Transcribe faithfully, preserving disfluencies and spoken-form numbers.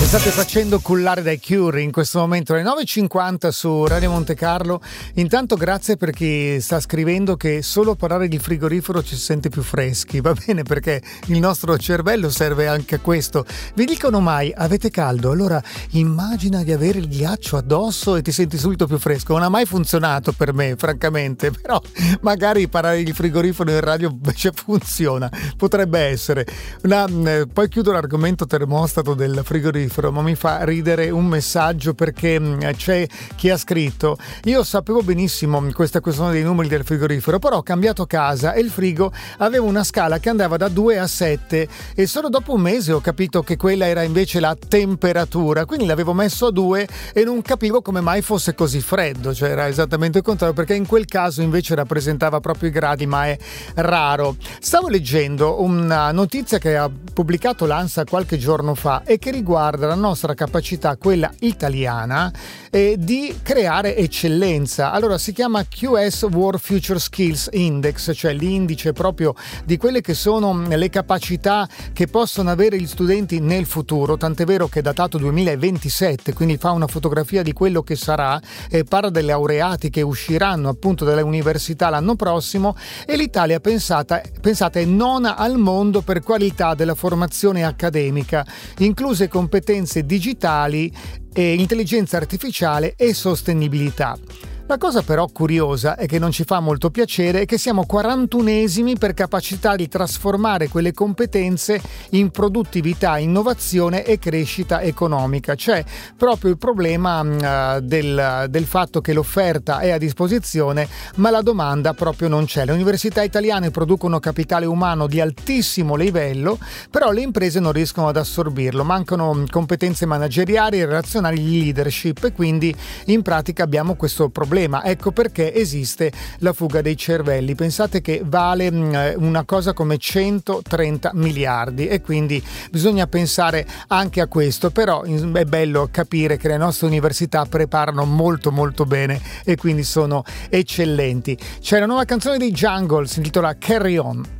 State facendo cullare dai Cure in questo momento alle nove e cinquanta su Radio Monte Carlo. Intanto grazie per chi sta scrivendo che solo parlare di frigorifero ci sente più freschi, va bene, perché il nostro cervello serve anche a questo. Vi dicono mai avete caldo? Allora immagina di avere il ghiaccio addosso e ti senti subito più fresco. Non ha mai funzionato per me, francamente, però magari parlare di frigorifero in radio invece funziona, potrebbe essere. Una, eh, poi chiudo l'argomento termostato del frigorifero, ma mi fa ridere un messaggio perché mh, c'è chi ha scritto: io sapevo benissimo questa questione dei numeri del frigorifero, però ho cambiato casa e il frigo aveva una scala che andava da due a sette e solo dopo un mese ho capito che quella era invece la temperatura, quindi l'avevo messo a due e non capivo come mai fosse così freddo, cioè era esattamente il contrario, perché in quel caso invece rappresentava proprio i gradi, ma è raro. Stavo leggendo una notizia che ha pubblicato l'ANSA qualche giorno fa e che riguarda la nostra capacità, quella italiana, eh, di creare eccellenza. Allora si chiama Q S World Future Skills Index, cioè l'indice proprio di quelle che sono le capacità che possono avere gli studenti nel futuro, tant'è vero che è datato duemilaventisette, quindi fa una fotografia di quello che sarà, e parla dei laureati che usciranno appunto dalle università l'anno prossimo, e l'Italia pensata, pensate è nona al mondo per qualità della formazione accademica, incluse competenze digitali, e intelligenza artificiale e sostenibilità. La cosa però curiosa è che non ci fa molto piacere è che siamo quarantunesimi per capacità di trasformare quelle competenze in produttività, innovazione e crescita economica. C'è proprio il problema uh, del, del fatto che l'offerta è a disposizione ma la domanda proprio non c'è. Le università italiane producono capitale umano di altissimo livello, però le imprese non riescono ad assorbirlo, mancano competenze manageriali e relazionali di leadership e quindi in pratica abbiamo questo problema. Ecco perché esiste la fuga dei cervelli. Pensate che vale mh, una cosa come centotrenta miliardi e quindi bisogna pensare anche a questo, però è bello capire che le nostre università preparano molto molto bene e quindi sono eccellenti. C'è la nuova canzone dei Jungle, si intitola Carry On.